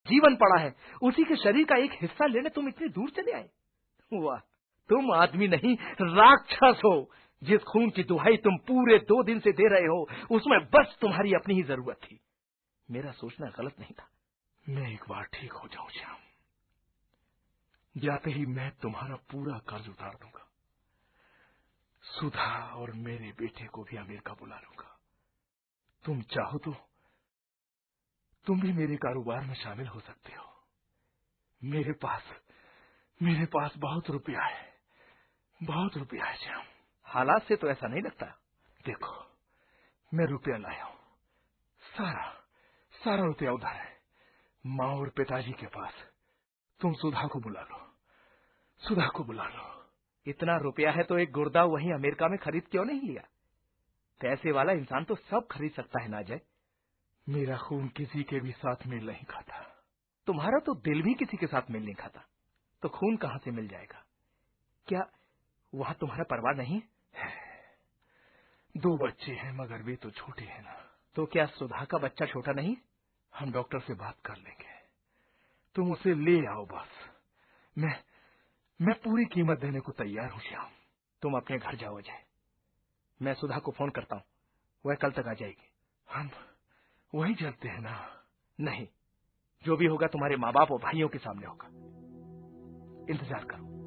जीवन पड़ा है, उसी के शरीर का एक हिस्सा लेने तुम इतनी दूर चले आए। वाह, तुम आदमी नहीं राक्षस हो। जिस खून की दुहाई तुम पूरे 2 दिन से दे रहे हो, उसमें बस तुम्हारी अपनी ही जरूरत थी। मेरा सोचना गलत नहीं था। मैं एक बार ठीक हो जाऊं श्याम, जाते ही मैं तुम्हारा पूरा कर्ज उतार दूंगा। सुधा और मेरे बेटे को भी अमेरिका बुला लूंगा। तुम चाहो तो तुम भी मेरे कारोबार में शामिल हो सकते हो। मेरे पास बहुत रुपया है, बहुत रुपया है श्याम। हालात से तो ऐसा नहीं लगता। देखो, मैं रुपया लाया हूं, सारा रुपया उधार है, माँ और पिताजी के पास। तुम सुधा को बुला लो। इतना रुपया है तो एक गुर्दा वहीं अमेरिका में खरीद क्यों नहीं लिया? पैसे वाला इंसान तो सब खरीद सकता है ना अजय। मेरा खून किसी के भी साथ मेल नहीं खाता। तुम्हारा तो दिल भी किसी के साथ मेल नहीं खाता, तो खून कहां से मिल जाएगा? क्या वहां तुम्हारा परिवार नहीं है? 2 बच्चे हैं, मगर वे तो छोटे हैं ना। तो क्या सुधा का बच्चा छोटा नहीं? हम डॉक्टर से बात कर लेंगे, तुम उसे ले आओ बस। मैं पूरी कीमत देने को तैयार हूं श्याम। तुम अपने घर जाओ अजय, मैं सुधा को फोन करता हूं, वह कल तक आ जाएगी। हम वहीं चलते हैं ना? नहीं, जो भी होगा तुम्हारे माँ बाप और भाइयों के सामने होगा। इंतजार करो।